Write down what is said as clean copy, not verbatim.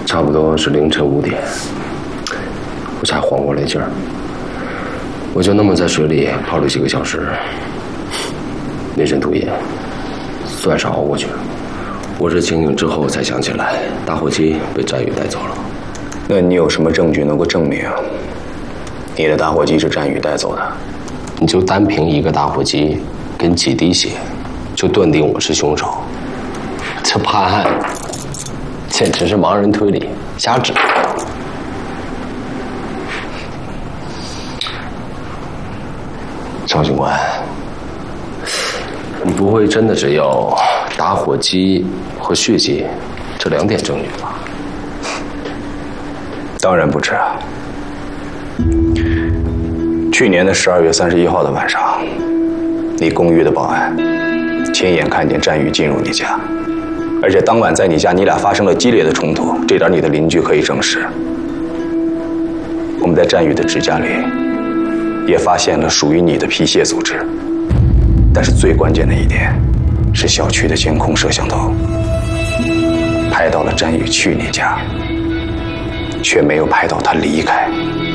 差不多是凌晨5点，我才缓过来劲儿。我就那么在水里泡了几个小时，那阵毒瘾算是熬过去了。我是清醒之后才想起来，打火机被战宇带走了。 那你有什么证据能够证明你的打火机是战宇带走的？ 你就单凭一个打火机跟几滴血，就断定我是凶手，这判案简直是盲人推理，瞎指。赵警官，你不会真的只有打火机和血迹这2点证据吧？ 当然不止啊。去年的12月31号的晚上，你公寓的保安亲眼看见战宇进入你家，而且当晚在你家你俩发生了激烈的冲突，这点你的邻居可以证实。我们在战宇的指甲里也发现了属于你的皮屑组织，但是最关键的一点是小区的监控摄像头拍到了战宇去你家，却没有拍到他离开。